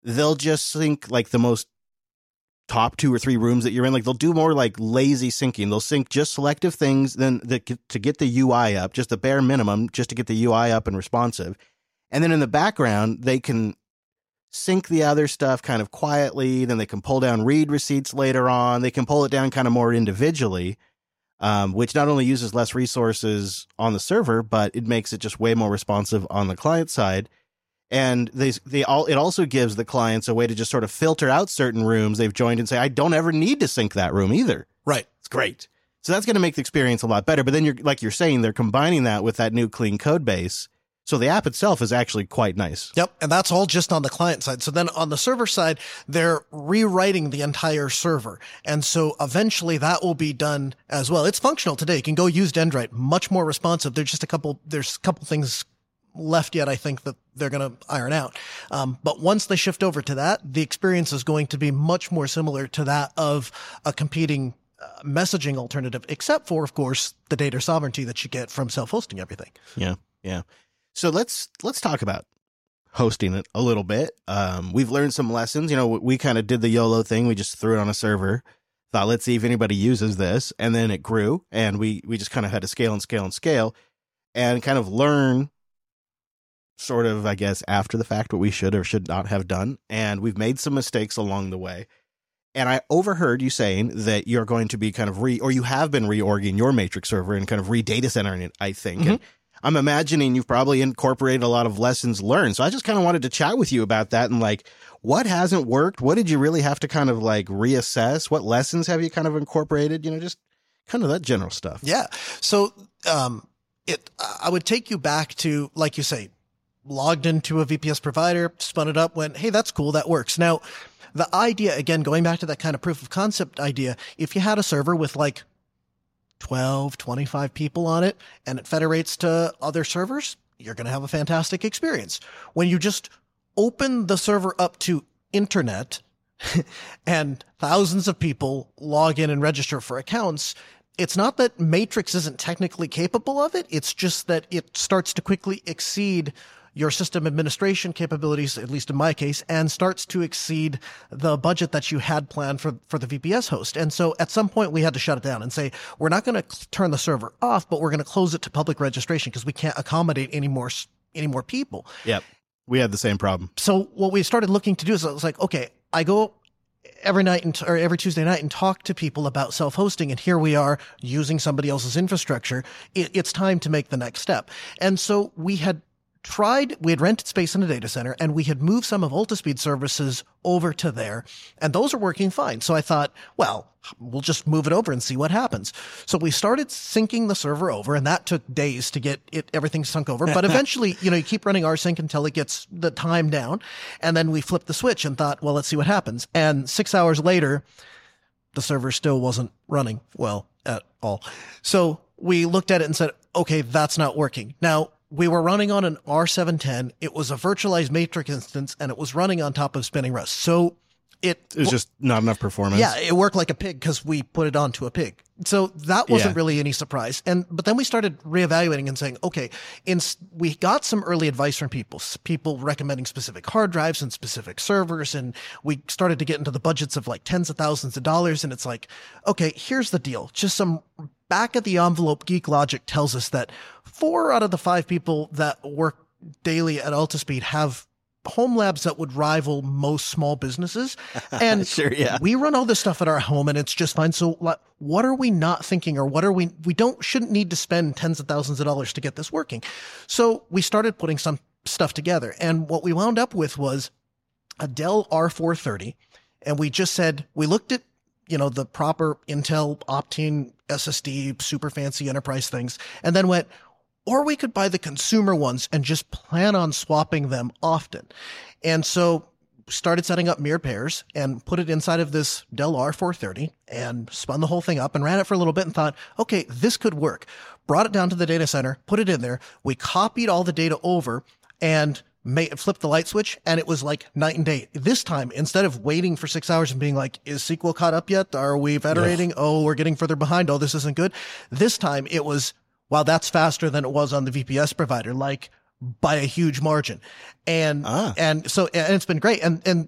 they'll just sync like the most top 2 or 3 rooms that you're in. Like they'll do more like lazy syncing. They'll sync just selective things to get the UI up, just the bare minimum, just to get the UI up and responsive. And then in the background, they can sync the other stuff kind of quietly. Then they can pull down read receipts later on. They can pull it down kind of more individually, which not only uses less resources on the server, but it makes it just way more responsive on the client side. And it also gives the clients a way to just sort of filter out certain rooms they've joined and say, I don't ever need to sync that room either. Right. It's great. So that's going to make the experience a lot better. But then you're saying, they're combining that with that new clean code base. So the app itself is actually quite nice. Yep. And that's all just on the client side. So then on the server side, they're rewriting the entire server. And so eventually that will be done as well. It's functional today. You can go use Dendrite, much more responsive. There's a couple things left yet, I think, that they're going to iron out. But once they shift over to that, the experience is going to be much more similar to that of a competing messaging alternative, except for, of course, the data sovereignty that you get from self-hosting everything. Yeah. Yeah. So let's talk about hosting it a little bit. We've learned some lessons. We kind of did the YOLO thing. We just threw it on a server, thought, let's see if anybody uses this. And then it grew, and we just kind of had to scale and scale and scale and kind of learn sort of, I guess, after the fact what we should or should not have done. And we've made some mistakes along the way. And I overheard you saying that you're going to be kind of you have been reorging your Matrix server and kind of re-data centering it, I think. Mm-hmm. And I'm imagining you've probably incorporated a lot of lessons learned. So I just kind of wanted to chat with you about that and like, what hasn't worked? What did you really have to kind of like reassess? What lessons have you kind of incorporated? Just kind of that general stuff. Yeah. So, I would take you back to, like you say, logged into a VPS provider, spun it up, went, hey, that's cool. That works. Now, the idea, again, going back to that kind of proof of concept idea, if you had a server with like 12, 25 people on it, and it federates to other servers, you're going to have a fantastic experience. When you just open the server up to internet and thousands of people log in and register for accounts, it's not that Matrix isn't technically capable of it. It's just that it starts to quickly exceed your system administration capabilities, at least in my case, and starts to exceed the budget that you had planned for the VPS host. And so at some point we had to shut it down and say, we're not going to turn the server off, but we're going to close it to public registration because we can't accommodate any more people. Yep. We had the same problem. So what we started looking to do is I was like, okay, I go every night or every Tuesday night and talk to people about self-hosting. And here we are using somebody else's infrastructure. It's time to make the next step. And so we had rented space in a data center and we had moved some of Altispeed services over to there, and those are working fine. So I thought, well, we'll just move it over and see what happens. So we started syncing the server over, and that took days to get everything sunk over. But eventually, you keep running rsync until it gets the time down. And then we flipped the switch and thought, well, let's see what happens. And 6 hours later, the server still wasn't running well at all. So we looked at it and said, okay, that's not working. Now, we were running on an R710. It was a virtualized Matrix instance, and it was running on top of spinning Rust. So it was just not enough performance. Yeah, it worked like a pig because we put it onto a pig. So that wasn't really any surprise. But then we started reevaluating and saying, okay, we got some early advice from people recommending specific hard drives and specific servers. And we started to get into the budgets of like tens of thousands of dollars. And it's like, okay, here's the deal. Just some back of the envelope geek logic tells us that 4 out of the 5 people that work daily at Altispeed have home labs that would rival most small businesses. And sure, yeah. We run all this stuff at our home and it's just fine. So what are we not thinking, or what are we shouldn't need to spend tens of thousands of dollars to get this working. So we started putting some stuff together. And what we wound up with was a Dell R430. And we just said, we looked at, the proper Intel Optane SSD, super fancy enterprise things, and then went, or we could buy the consumer ones and just plan on swapping them often. And so started setting up mirror pairs and put it inside of this Dell R430 and spun the whole thing up and ran it for a little bit and thought, okay, this could work. Brought it down to the data center, put it in there. We copied all the data over and flipped the light switch, and it was like night and day. This time, instead of waiting for 6 hours and being like, is SQL caught up yet? Are we federating? Oh, we're getting further behind. Oh, this isn't good. This time it was, wow, that's faster than it was on the VPS provider, like by a huge margin. And so it's been great. And